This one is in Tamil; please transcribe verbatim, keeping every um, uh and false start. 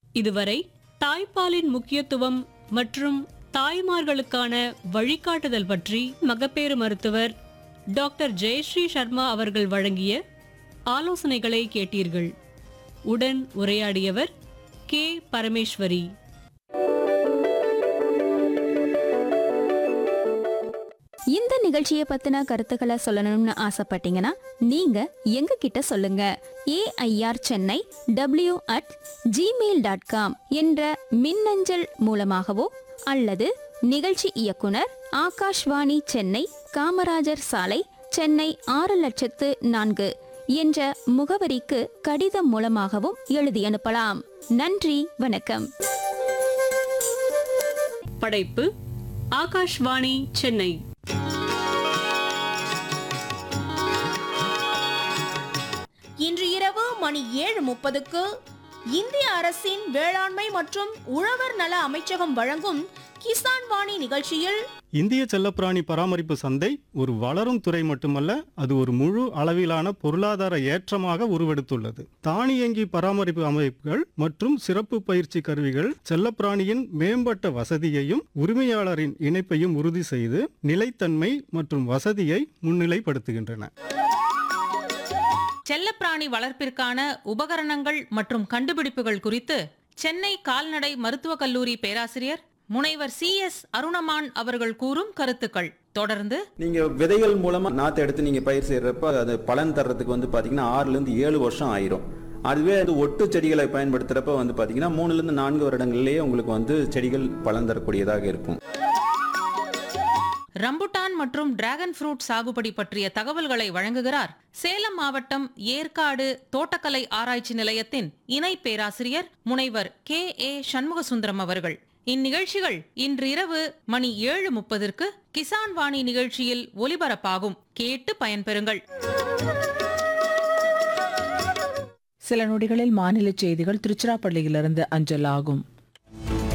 இதுவரை தாய்ப்பாலின் முக்கியத்துவம் மற்றும் தாய்மார்களுக்கான வழிகாட்டுதல் பற்றி மகப்பேறு மருத்துவர் டாக்டர் ஜெயஸ்ரீ சர்மா அவர்கள் வழங்கிய ஆலோசனைகளை கேட்டீர்கள். உடன் உரையாடியவர் கே பரமேஸ்வரி. இந்த நிகழ்ச்சியை பத்தின கருத்துக்களை சொல்லணும்னு ஆசைப்பட்டீங்கன்னா நீங்க எங்க கிட்ட சொல்லுங்க. AIR Chennai W at Gmail dot com என்ற மின்னஞ்சல் மூலமாகவோ அல்லது நிகழ்ச்சி இயக்குனர் ஆகாஷ்வாணி சென்னை காமராஜர் சாலை சென்னை ஆறு லட்சத்து நான்கு என்ற முகவரிக்கு கடிதம் மூலமாகவும் எழுதி அனுப்பலாம். நன்றி, வணக்கம். படைப்பு ஆகாஷ்வாணி சென்னை. இன்று இரவு மணி ஏழு முப்பதுக்கு இந்திய அரசின் வேளாண்மை மற்றும் உழவர் நல அமைச்சகம் வழங்கும் கிசான் வாணி நிகழ்ச்சியில் இந்திய செல்லப்பிராணி பராமரிப்பு சந்தை ஒரு வளரும் துறை மட்டுமல்ல, அது ஒரு முழு அளவிலான பொருளாதார ஏற்றமாக உருவெடுத்துள்ளது. தானியங்கி பராமரிப்பு அமைப்புகள் மற்றும் சிறப்பு பயிற்சி கருவிகள் செல்லப்பிராணியின் மேம்பட்ட வசதியையும் உரிமையாளரின் இணைப்பையும் உறுதி செய்து நிலைத்தன்மை மற்றும் வசதியை முன்னிலைப்படுத்துகின்றன. செல்லப்பிராணி வளர்ப்பிற்கான உபகரணங்கள் மற்றும் கண்டுபிடிப்புகள் குறித்து சென்னை கால்நடை மருத்துவக் கல்லூரி பேராசிரியர் முனைவர் சி எஸ் அருணமான் அவர்கள் கூறும் கருத்துக்கள். தொடர்ந்து நீங்க விதைகள் மூலமா நாத்து எடுத்து நீங்க பயிர் செய்யறப்ப அது பலன் தர்றதுக்கு வந்து பாத்தீங்கன்னா ஆறுல இருந்து ஏழு வருஷம் ஆயிரும். அதுவே அது ஒட்டு செடிகளை பயன்படுத்துறப்ப வந்து பாத்தீங்கன்னா மூணுல இருந்து நான்கு வருடங்களிலேயே உங்களுக்கு வந்து செடிகள் பலன் தரக்கூடியதாக இருக்கும். ரம்புட்டான் மற்றும் டிராகன் ஃப்ரூட் சாகுபடி பற்றிய தகவல்களை வழங்குகிறார் சேலம் மாவட்டம் ஏற்காடு தோட்டக்கலை ஆராய்ச்சி நிலையத்தின் இணை பேராசிரியர் முனைவர் கே ஏ சண்முகசுந்தரம் அவர்கள். இந்நிகழ்ச்சிகள் இன்று இரவு மணி ஏழு முப்பதற்கு கிசான் வாணி நிகழ்ச்சியில் ஒலிபரப்பாகும். கேட்டு பயன்பெறுங்கள். சில நொடிகளில் மாநில செய்திகள் திருச்சிராப்பள்ளியிலிருந்து அஞ்சல் ஆகும்.